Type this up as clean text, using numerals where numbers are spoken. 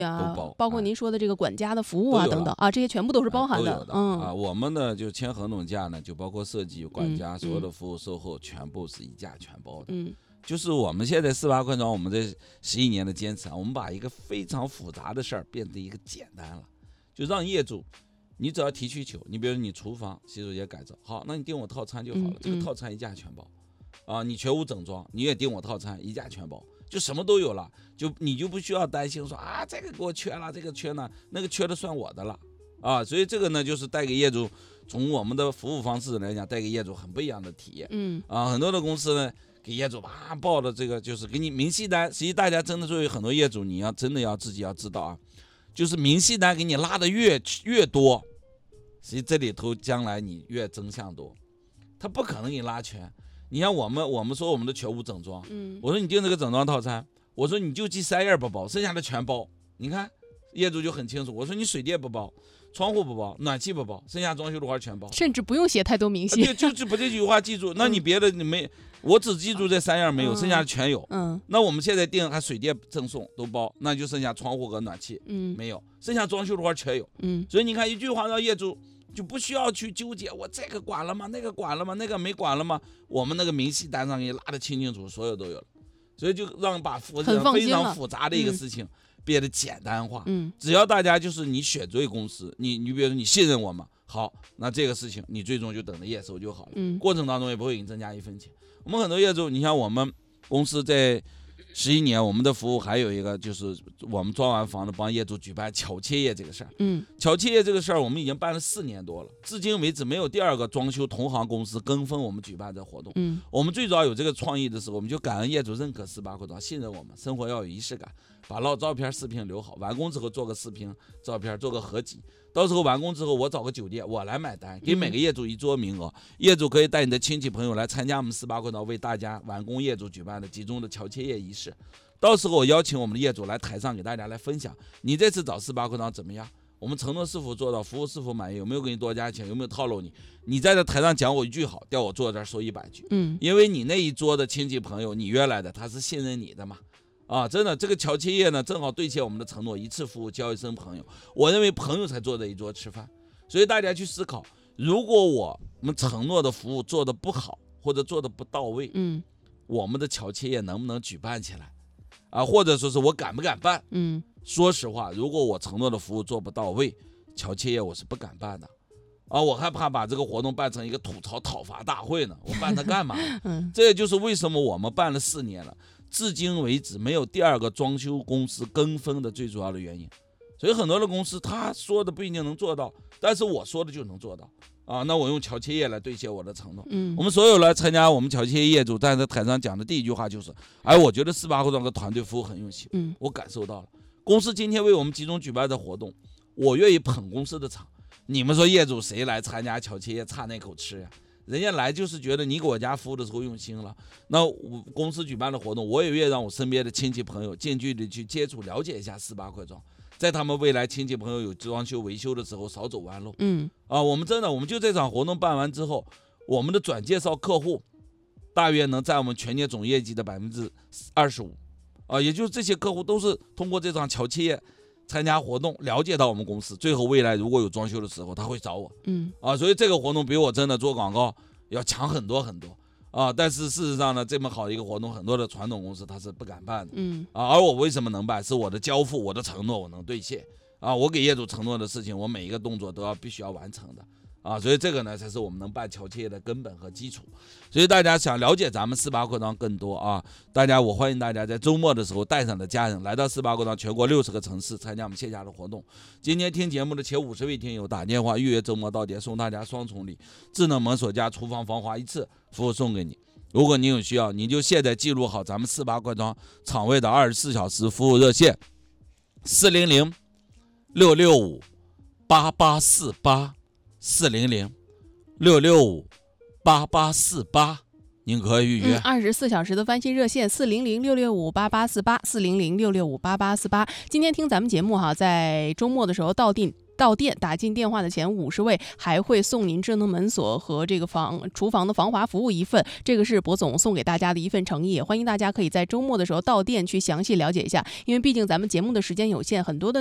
都包， 包括您说的这个管家的服务啊等等啊，这些全部都是包含的。 我们呢就签合同价呢，就包括设计、管家所有的服务售后，全部是一价全包的。就是我们现在48块庄，我们这11年的坚持啊，我们把一个非常复杂的事儿变成一个简单了，就让业主，你只要提需求，你比如你厨房洗手间改造，好，那你订我套餐就好了，这个套餐一价全包。你全屋整装，你也订我套餐，一价全包，就什么都有了，你就不需要担心说这个给我缺了，这个缺呢，那个缺的算我的了所以这个呢，就是带给业主，从我们的服务方式来讲，带给业主很不一样的体验。很多的公司呢，给业主报的这个就是给你明细单，实际大家真的作为很多业主，你真的要自己要知道就是明细单给你拉的越多，实际这里头将来你越增项多，他不可能给你拉全。你像我们说我们的全屋整装，我说你订这个整装套餐，我说你就记3样不包，剩下的全包。你看业主就很清楚，我说你水电不包，窗户不包，暖气不包，剩下装修的活全包， 甚至不用写太多明细， 就把这句话记住。那你别的你没，我只记住这3样没有，剩下的全有。那我们现在订还水电赠送都包，那就剩下窗户和暖气没有，剩下装修的活全有。所以你看一句话让业主就不需要去纠结，我这个管了吗？那个管了吗？那个没管了吗？我们那个明细单上给你拉得清清楚，所有都有了，所以就让把非常复杂的一个事情变得简单化。只要大家就是你选对公司，你比如说你信任我们，好，那这个事情你最终就等着验收就好了。过程当中也不会给你增加1分钱。我们很多业主，你像我们公司在11年，我们的服务还有一个就是我们装完房子帮业主举办巧切业这个事儿。巧切业这个事儿我们已经办了4年多了，至今为止没有第二个装修同行公司跟风我们举办这活动。我们最早有这个创意的时候，我们就感恩业主认可48块庄，信任我们，生活要有仪式感，把老照片视频留好，完工之后做个视频照片，做个合集，到时候完工之后我找个酒店我来买单，给每个业主1桌名额，业主可以带你的亲戚朋友来参加我们48块庄为大家完工业主举办的集中的巧切业仪式。到时候我邀请我们的业主来台上给大家来分享，你这次找48块庄怎么样？我们承诺是否做到，服务是否满意，有没有给你多加钱，有没有套路你？你在这台上讲我一句好，调我坐这儿说100句。因为你那一桌的亲戚朋友，你约来的，他是信任你的嘛。真的，这个巧切业呢，正好兑现我们的承诺，一次服务交一生朋友。我认为朋友才坐在一桌吃饭，所以大家去思考，如果我们承诺的服务做得不好，或者做得不到位，我们的巧切业能不能举办起来？或者说是我敢不敢办？说实话，如果我承诺的服务做不到位，巧切业我是不敢办的。我害怕把这个活动办成一个吐槽讨伐大会呢，我办它干嘛？这也就是为什么我们办了4年了，至今为止没有第二个装修公司跟风的最主要的原因。所以很多的公司他说的不一定能做到，但是我说的就能做到。那我用巧切业来兑现我的承诺。我们所有来参加我们巧切业业主在台上讲的第一句话就是，我觉得48块庄的团队服务很用心。我感受到了，公司今天为我们集中举办的活动，我愿意捧公司的场。你们说业主谁来参加巧切业差那口吃呀？人家来就是觉得你给我家服务的时候用心了，那我公司举办的活动，我也愿意让我身边的亲戚朋友近距离去接触了解一下48块庄，在他们未来亲戚朋友有装修维修的时候少走弯路。我们真的，我们就这场活动办完之后，我们的转介绍客户大约能占我们全年总业绩的25%。也就是这些客户都是通过这场巧切业参加活动了解到我们公司，最后未来如果有装修的时候他会找我。所以这个活动比我真的做广告要强很多很多。但是事实上呢，这么好的一个活动，很多的传统公司它是不敢办的。而我为什么能办？是我的交付，我的承诺我能兑现。我给业主承诺的事情，我每一个动作都必须要完成的。所以这个呢才是我们能办巧切业的根本和基础。所以大家想了解咱们48块庄更多我欢迎大家在周末的时候带上的家人来到48块庄全国60个城市参加我们线下的活动。今天听节目的前50位听友打电话预约周末到点，送大家双重礼，智能门锁加厨房防滑1次服务送给你。如果你有需要，你就现在记录好咱们48块庄场位的24小时服务热线400-665-8848。400-665-8848，您可以预约。 24小时的翻新热线400-665-8848，400-665-8848。今天听咱们节目在周末的时候到店到店打进电话的前50位还会送您智能门锁和这个厨房的防滑服务一份，这个是博总送给大家的一份诚意，欢迎大家可以在周末的时候到店去详细了解一下，因为毕竟咱们节目的时间有限，很多的